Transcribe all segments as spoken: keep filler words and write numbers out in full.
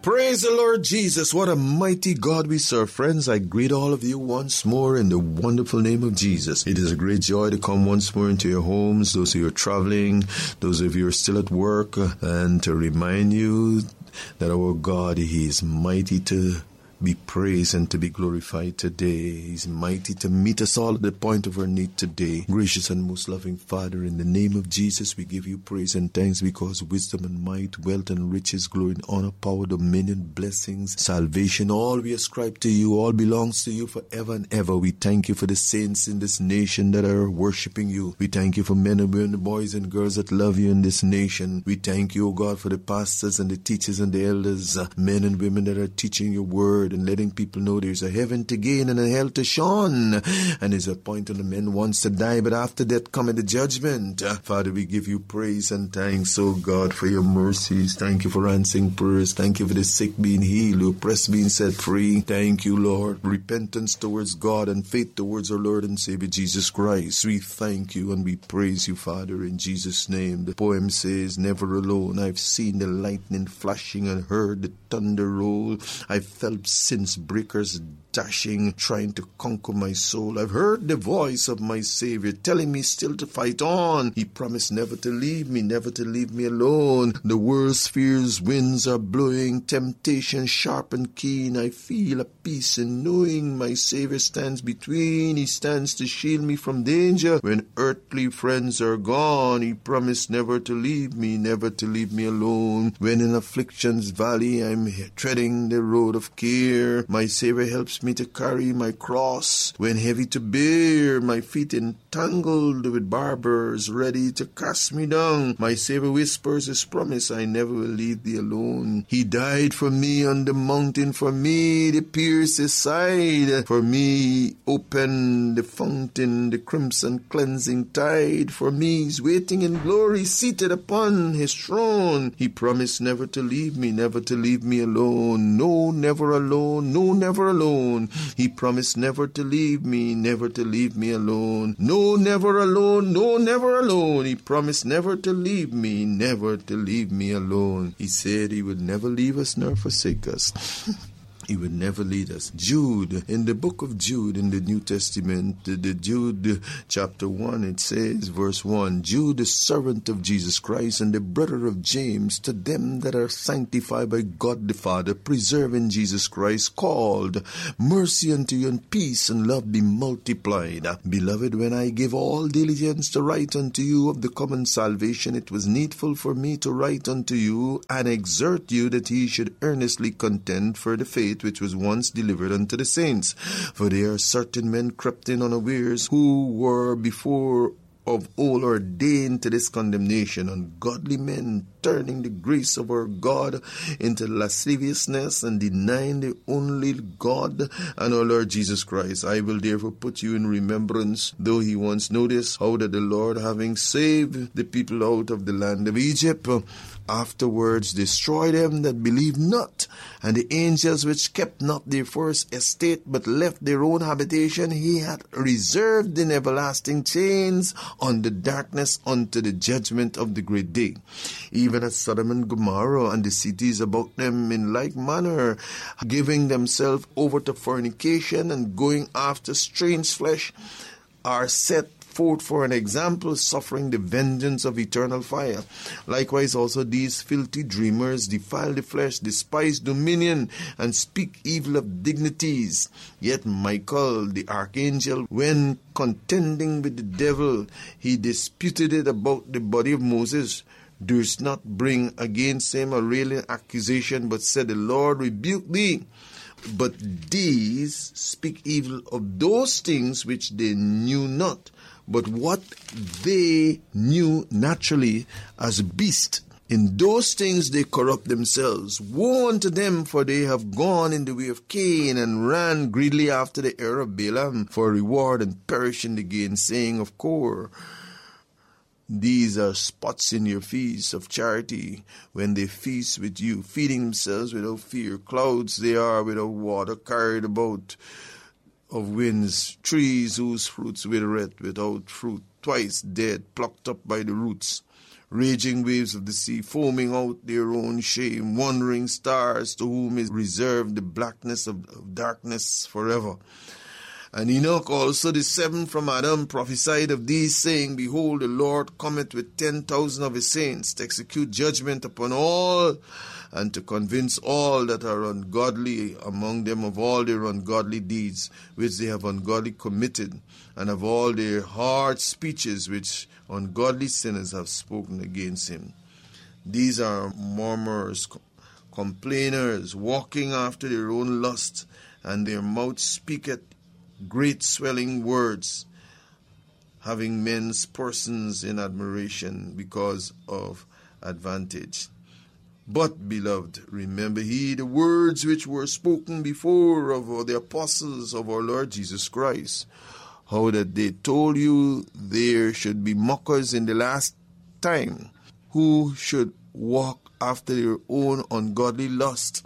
Praise the Lord Jesus. What a mighty God we serve. Friends, I greet all of you once more in the wonderful name of Jesus. It is a great joy to come once more into your homes, those of you who are traveling, those of you who are still at work, and to remind you that our God, He is mighty to be praised and to be glorified today. He's mighty to meet us all at the point of our need today. Gracious and most loving Father, in the name of Jesus, we give you praise and thanks because wisdom and might, wealth and riches, glory and honor, power, dominion, blessings, salvation, all we ascribe to you, all belongs to you forever and ever. We thank you for the saints in this nation that are worshiping you. We thank you for men and women, boys and girls that love you in this nation. We thank you, O God, for the pastors and the teachers and the elders, uh, men and women that are teaching your word and letting people know there's a heaven to gain and a hell to shun, and there's a point on the men once to die, but after that cometh the judgment. Uh, Father, we give you praise and thanks, oh God, for your mercies. Thank you for answering prayers. Thank you for the sick being healed, the oppressed being set free. Thank you, Lord. Repentance towards God and faith towards our Lord and Savior Jesus Christ. We thank you and we praise you, Father, in Jesus' name. The poem says, never alone. I've seen the lightning flashing and heard the thunder roll. I've felt since breakers dashing, trying to conquer my soul. I've heard the voice of my Savior telling me still to fight on. He promised never to leave me, never to leave me alone. The world's fierce winds are blowing, temptation sharp and keen. I feel a peace in knowing my Savior stands between. He stands to shield me from danger. When earthly friends are gone, He promised never to leave me, never to leave me alone. When in affliction's valley I'm treading the road of care, my Savior helps me to carry my cross. When heavy to bear, my feet entangled with barbers, ready to cast me down, my Savior whispers His promise, I never will leave thee alone. He died for me on the mountain, for me to pierce His side, for me open the fountain, the crimson cleansing tide, for me He's waiting in glory, seated upon His throne. He promised never to leave me, never to leave me alone. No, never alone, no, never alone. He promised never to leave me, never to leave me alone. No, never alone, no, never alone. He promised never to leave me, never to leave me alone. He said He would never leave us nor forsake us. He would never lead us. Jude, in the book of Jude in the New Testament, the, the Jude chapter one, it says, verse one, Jude, the servant of Jesus Christ and the brother of James, to them that are sanctified by God the Father, preserved in Jesus Christ, called, mercy unto you and peace and love be multiplied. Beloved, when I give all diligence to write unto you of the common salvation, it was needful for me to write unto you and exhort you that ye should earnestly contend for the faith which was once delivered unto the saints. For there are certain men crept in unawares, who were before of old ordained to this condemnation, ungodly men, turning the grace of our God into lasciviousness and denying the only God and our Lord Jesus Christ. I will therefore put you in remembrance, though He once noticed how that the Lord, having saved the people out of the land of Egypt, afterwards destroy them that believed not, and the angels which kept not their first estate, but left their own habitation, He had reserved in everlasting chains on the darkness unto the judgment of the great day. Even as Sodom and Gomorrah and the cities about them in like manner, giving themselves over to fornication and going after strange flesh, are set forth for an example, suffering the vengeance of eternal fire. Likewise also these filthy dreamers defile the flesh, despise dominion, and speak evil of dignities. Yet Michael, the archangel, when contending with the devil, he disputed it about the body of Moses, durst not bring against him a railing accusation, but said, the Lord rebuke thee. But these speak evil of those things which they knew not, but what they knew naturally as beasts. In those things they corrupt themselves. Woe unto them, for they have gone in the way of Cain, and ran greedily after the heir of Balaam for reward, and perished in the gainsaying of Kor. These are spots in your feasts of charity, when they feast with you, feeding themselves without fear. Clouds they are without water, carried about of winds, trees whose fruits withereth without fruit, twice dead, plucked up by the roots. raging waves of the sea, foaming out their own shame, wandering stars to whom is reserved the blackness of, of darkness forever. And Enoch also, the seventh from Adam, prophesied of these, saying, Behold, the Lord cometh with ten thousand of his saints, to execute judgment upon all, and to convince all that are ungodly among them of all their ungodly deeds, which they have ungodly committed, and of all their hard speeches, which ungodly sinners have spoken against him. These are murmurers, complainers, walking after their own lust, and their mouth speaketh great swelling words, having men's persons in admiration because of advantage. But, beloved, remember ye the words which were spoken before of the apostles of our Lord Jesus Christ, how that they told you there should be mockers in the last time, who should walk after their own ungodly lust.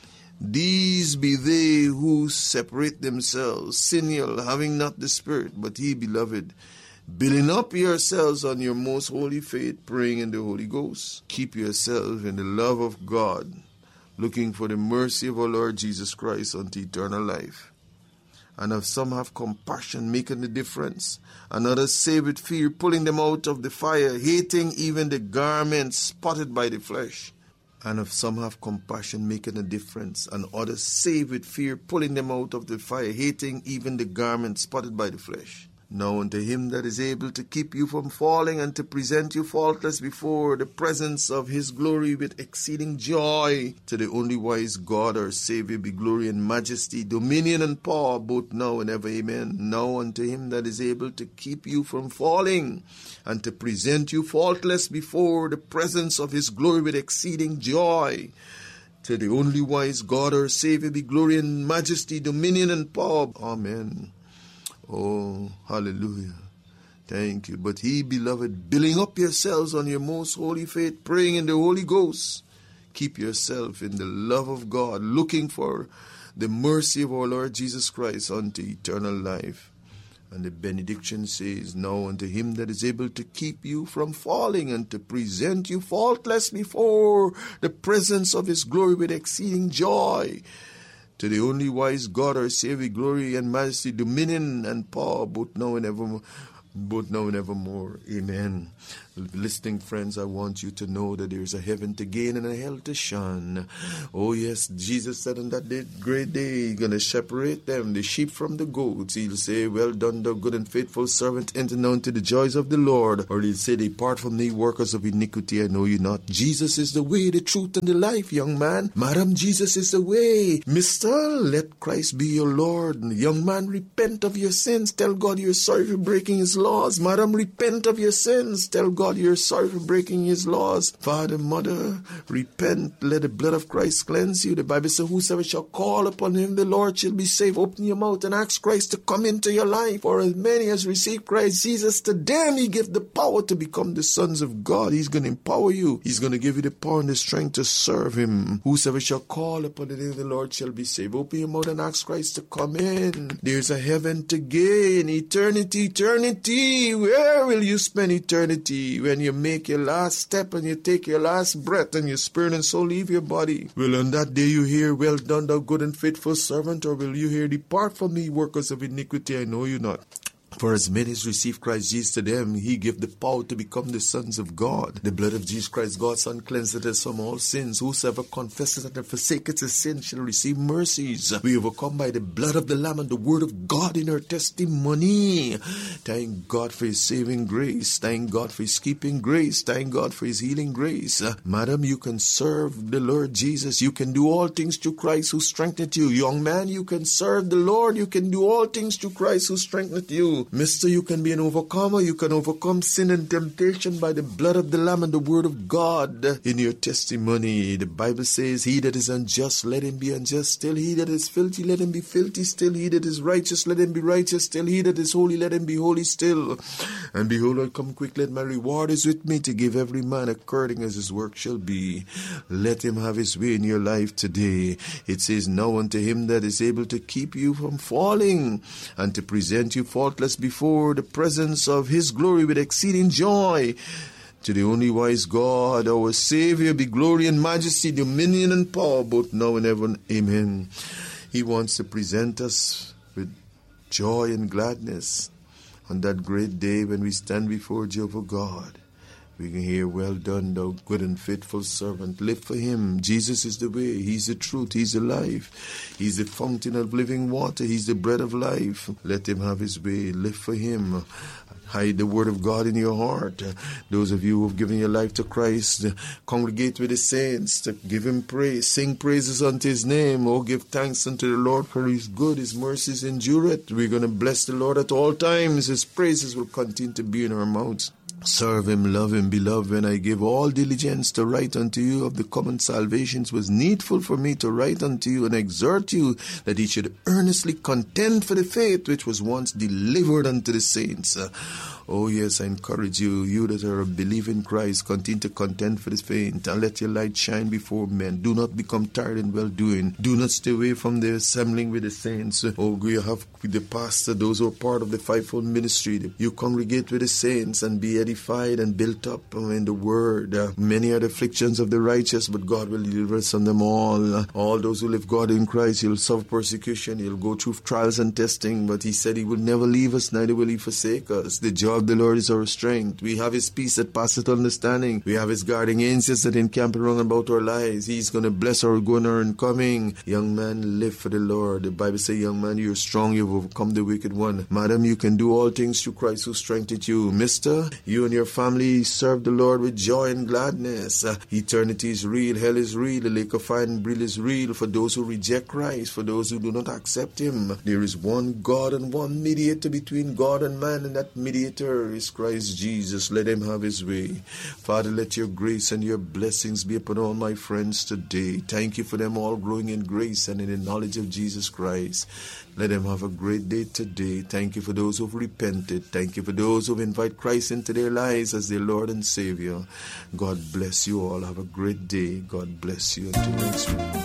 These be they who separate themselves, sensual, having not the Spirit, but ye, beloved, building up yourselves on your most holy faith, praying in the Holy Ghost. Keep yourself in the love of God, looking for the mercy of our Lord Jesus Christ unto eternal life. And if some have compassion, making the difference, and others save with fear, pulling them out of the fire, hating even the garments spotted by the flesh. And if some have compassion, making a difference, and others save with fear, pulling them out of the fire, hating even the garment spotted by the flesh. Now unto him that is able to keep you from falling, and to present you faultless before the presence of his glory with exceeding joy, to the only wise God our Saviour be glory and majesty, dominion and power, both now and ever. Amen. Now unto him that is able to keep you from falling, and to present you faultless before the presence of his glory with exceeding joy, to the only wise God our Saviour be glory and majesty, dominion and power. Amen. Oh, hallelujah. Thank you. But ye, beloved, building up yourselves on your most holy faith, praying in the Holy Ghost, keep yourself in the love of God, looking for the mercy of our Lord Jesus Christ unto eternal life. And the benediction says, Now unto him that is able to keep you from falling, and to present you faultless before the presence of his glory with exceeding joy, to the only wise God our Saviour, glory and majesty, dominion and power, both now and evermore. Both now and evermore. Amen. Listening friends, I want you to know that there is a heaven to gain and a hell to shun. Oh yes, Jesus said on that day, great day, He's going to separate them, the sheep from the goats. He'll say, Well done, thou good and faithful servant, enter now into the joys of the Lord. Or he'll say, Depart from me, workers of iniquity, I know you not. Jesus is the way, the truth, and the life, young man. Madam, Jesus is the way. Mister, let Christ be your Lord. Young man, repent of your sins. Tell God you're sorry for breaking his laws. Madam, repent of your sins. Tell God you're sorry for breaking his laws. Father, mother, repent. Let the blood of Christ cleanse you. The Bible says, Whosoever shall call upon him, the Lord shall be saved. Open your mouth and ask Christ to come into your life. For as many as receive Christ Jesus, to them he gives the power to become the sons of God. He's going to empower you. He's going to give you the power and the strength to serve him. Whosoever shall call upon the name of the Lord shall be saved. Open your mouth and ask Christ to come in. There's a heaven to gain. Eternity, eternity. Where will you spend eternity? When you make your last step and you take your last breath and your spirit and soul leave your body. Will on that day you hear, Well done, thou good and faithful servant? Or will you hear, Depart from me, workers of iniquity, I know you not? For as many as receive Christ Jesus, to them he gave the power to become the sons of God. The blood of Jesus Christ, God's Son, cleanseth us from all sins. Whosoever confesses and forsaketh his sin shall receive mercies. We overcome by the blood of the Lamb and the word of God in our testimony. Thank God for his saving grace. Thank God for his keeping grace. Thank God for his healing grace. Uh, Madam, you can serve the Lord Jesus. You can do all things through Christ who strengtheneth you. Young man, you can serve the Lord. You can do all things through Christ who strengtheneth you. Mister, you can be an overcomer. You can overcome sin and temptation by the blood of the Lamb and the word of God in your testimony. The Bible says, He that is unjust, let him be unjust still. He that is filthy, let him be filthy still. He that is righteous, let him be righteous still. He that is holy, let him be holy still. And behold, I come quickly, and my reward is with me, to give every man according as his work shall be. Let him have his way in your life today. It says, Now unto him that is able to keep you from falling, and to present you faultless before the presence of his glory with exceeding joy, To the only wise God, our Savior, be glory and majesty, dominion and power, both now and ever. Amen. He wants to present us with joy and gladness on that great day when we stand before Jehovah God. We can hear, well done, thou good and faithful servant. Live for him. Jesus is the way. He's the truth. He's the life. He's the fountain of living water. He's the bread of life. Let him have his way. Live for him. Hide the word of God in your heart. Those of you who have given your life to Christ, congregate with the saints to give him praise. Sing praises unto his name. Oh, give thanks unto the Lord, for he is good. His mercies endureth. We're going to bless the Lord at all times. His praises will continue to be in our mouths. Serve him, love him, beloved, when I give all diligence to write unto you of the common salvations was needful for me to write unto you and exhort you that ye should earnestly contend for the faith which was once delivered unto the saints. Uh, oh yes, I encourage you, you that are a believer in Christ, continue to contend for the faith and let your light shine before men. Do not become tired in well-doing. Do not stay away from the assembling with the saints. Oh, we have with the pastor, those who are part of the fivefold ministry. You congregate with the saints and be edified and built up in the word. Uh, many are the afflictions of the righteous, but God will deliver us from them all. Uh, all those who live God in Christ, he'll suffer persecution, he'll go through trials and testing, but he said he will never leave us, neither will he forsake us. The joy of the Lord is our strength. We have his peace that passeth understanding. We have his guarding angels that encamp around about our lives. He's going to bless our going and coming. Young man, live for the Lord. The Bible says, young man, you're strong, you've overcome the wicked one. Madam, you can do all things through Christ who strengtheneth you. Mister, you and your family serve the Lord with joy and gladness. Uh, eternity is real. Hell is real. The lake of fire and brimstone is real for those who reject Christ, for those who do not accept him. There is one God and one mediator between God and man, and that mediator is Christ Jesus. Let him have his way. Father, let your grace and your blessings be upon all my friends today. Thank you for them all growing in grace and in the knowledge of Jesus Christ. Let them have a great day today. Thank you for those who have repented. Thank you for those who have invited Christ into their lives as their Lord and Savior. God bless you all. Have a great day. God bless you. Until next week.